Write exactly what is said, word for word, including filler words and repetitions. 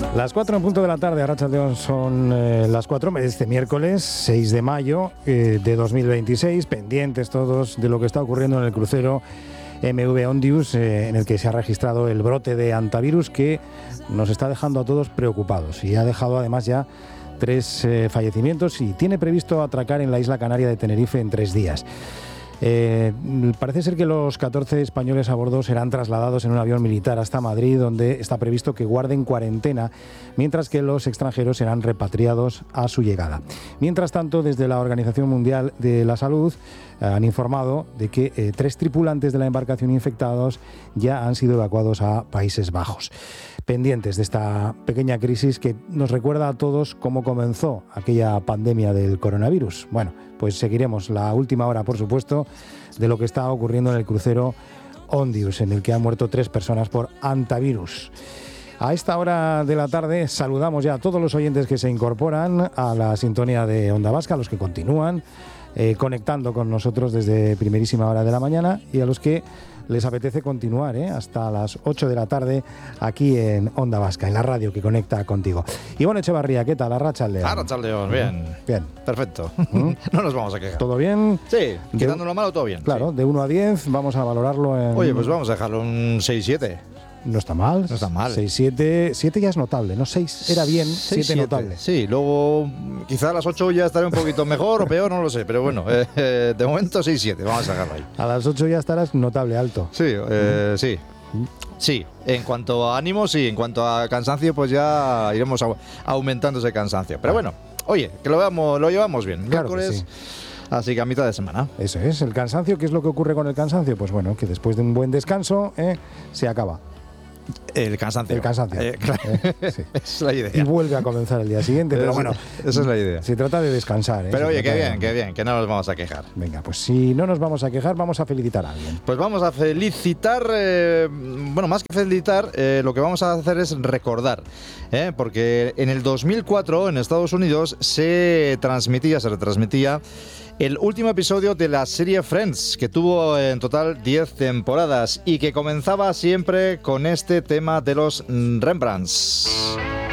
Las cuatro en punto de la tarde, Arratsaldeon, son eh, las cuatro de este miércoles seis de mayo eh, de dos mil veintiséis, pendientes todos de lo que está ocurriendo en el crucero M V Ondius, eh, en el que se ha registrado el brote de hantavirus que nos está dejando a todos preocupados y ha dejado además ya tres eh, fallecimientos y tiene previsto atracar en la isla canaria de Tenerife en tres días. Eh, parece ser que los catorce españoles a bordo serán trasladados en un avión militar hasta Madrid, donde está previsto que guarden cuarentena, mientras que los extranjeros serán repatriados a su llegada. Mientras tanto, desde la Organización Mundial de la Salud eh, han informado de que eh, tres tripulantes de la embarcación infectados ya han sido evacuados a Países Bajos. Pendientes de esta pequeña crisis que nos recuerda a todos cómo comenzó aquella pandemia del coronavirus. Bueno, pues seguiremos la última hora, por supuesto, de lo que está ocurriendo en el crucero Ondius, en el que han muerto tres personas por hantavirus. A esta hora de la tarde saludamos ya a todos los oyentes que se incorporan a la sintonía de Onda Vasca, a los que continúan eh, conectando con nosotros desde primerísima hora de la mañana y a los que les apetece continuar ¿eh? hasta las ocho de la tarde aquí en Onda Vasca, en la radio que conecta contigo. Ivonne Echevarría, ¿qué tal? Arratsaldeon. Arratsaldeon, bien. Bien. Perfecto. ¿Mm? No nos vamos a quejar. ¿Todo bien? Sí, quitando lo malo, todo bien. Claro, sí. De uno a diez vamos a valorarlo en... Oye, pues vamos a dejarlo un seis siete. No está mal. No está mal. seis siete, siete ya es notable, ¿no? seis era bien, siete notable. Sí, luego quizá a las ocho ya estaré un poquito mejor o peor, no lo sé, pero bueno, eh, eh, de momento seis siete, vamos a dejarlo ahí. A las ocho ya estarás notable, alto. Sí, eh, sí. Sí, en cuanto a ánimo, sí, en cuanto a cansancio, pues ya iremos au- aumentando ese cansancio. Pero bueno, oye, que lo veamos, lo llevamos bien. Claro que Miércoles, sí. Así que a mitad de semana. Eso es, el cansancio. ¿Qué es lo que ocurre con el cansancio? Pues bueno, que después de un buen descanso eh, se acaba. El cansancio. El cansancio. Eh, claro. Eh, sí. Es la idea. Y vuelve a comenzar el día siguiente, pero bueno. Esa es la idea. Se trata de descansar. ¿eh? Pero Se oye, qué trata bien, de... qué bien, que no nos vamos a quejar. Venga, pues si no nos vamos a quejar, vamos a felicitar a alguien. Pues vamos a felicitar, eh, bueno, más que felicitar, eh, lo que vamos a hacer es recordar, eh, porque en el dos mil cuatro en Estados Unidos se transmitía, se retransmitía el último episodio de la serie Friends, que tuvo en total diez temporadas y que comenzaba siempre con este tema de los Rembrandts.